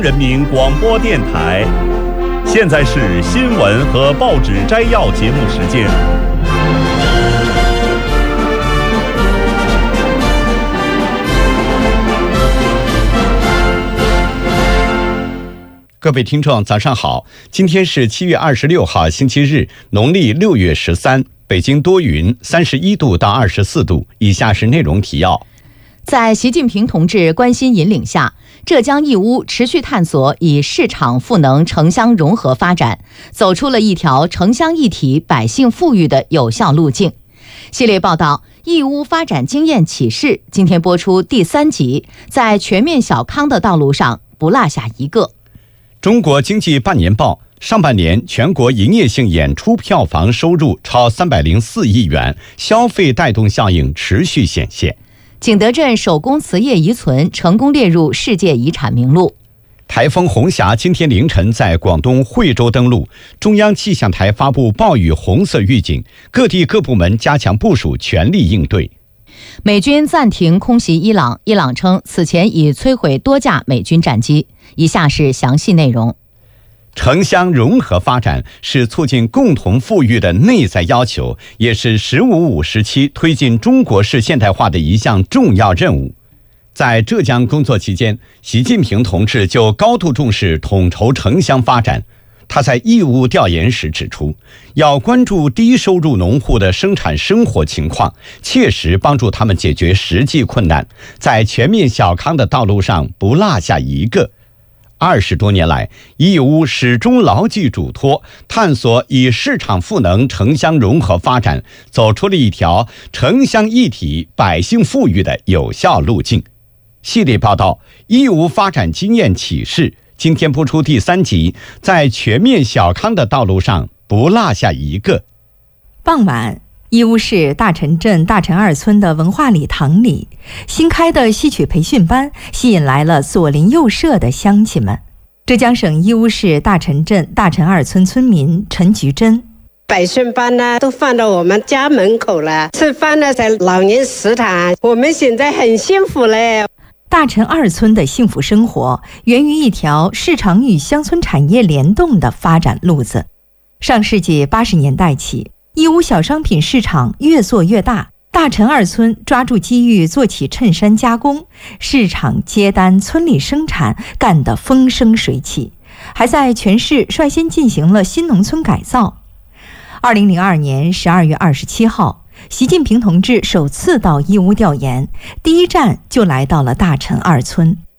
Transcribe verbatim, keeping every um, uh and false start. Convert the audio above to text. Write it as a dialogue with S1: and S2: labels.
S1: 人民广播电台，现在是新闻和报纸摘要节目时间。
S2: 各位听众早上好，今天是七月二十六号星期日，农历六月十三，北京多云，三十一度到二十四度。以下是内容提要。
S3: 在习近平同志关心引领下，浙江义乌持续探索以市场赋能城乡融合发展，走出了一条城乡一体、百姓富裕的有效路径。系列报道《义乌发展经验启示》今天播出第三集，在全面小康的道路上不落下一个。
S2: 中国经济半年报上半年全国营业性演出票房收入超三百零四亿元，消费带动效应持续显现。
S3: 景德镇手工瓷业遗存成功列入世界遗产名录。
S2: 台风红霞今天凌晨在广东惠州登陆，中央气象台发布暴雨红色预警，各地各部门加强部署，全力应对。
S3: 美军暂停空袭伊朗，伊朗称此前已摧毁多架美军战机。以下是详细内容。
S2: 城乡融合发展是促进共同富裕的内在要求，也是“十五五”时期推进中国式现代化的一项重要任务。在浙江工作期间，习近平同志就高度重视统筹城乡发展。他在义乌调研时指出，要关注低收入农户的生产生活情况，切实帮助他们解决实际困难，在全面小康的道路上不落下一个。二十多年来，义乌始终牢记嘱托，探索以市场赋能城乡融合发展，走出了一条城乡一体、百姓富裕的有效路径。系列报道《义乌发展经验启示》今天播出第三集，在全面小康的道路上不落下一个。
S4: 傍晚，义乌市大陈镇大陈二村的文化礼堂里，新开的戏曲培训班吸引来了左邻右舍的乡亲们。浙江省义乌市大陈镇大陈二村村民陈菊珍：
S5: 培训班呢都放到我们家门口了，吃饭呢在老年食堂，我们现在很幸福嘞。
S4: 大陈二村的幸福生活源于一条市场与乡村产业联动的发展路子。上世纪八十年代起，义乌小商品市场越做越大，大陈二村抓住机遇做起衬衫加工，市场接单，村里生产，干得风生水起，还在全市率先进行了新农村改造。二零零二年十二月二十七号，习近平同志首次到义乌调研，第一站就来到了大陈二村。